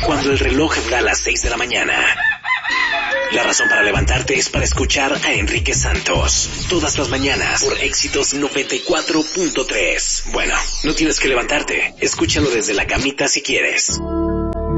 cuando el reloj da las 6 de la mañana. La razón para levantarte es para escuchar a Enrique Santos. Todas las mañanas por Éxitos 94.3. Bueno, no tienes que levantarte. Escúchalo desde la camita si quieres.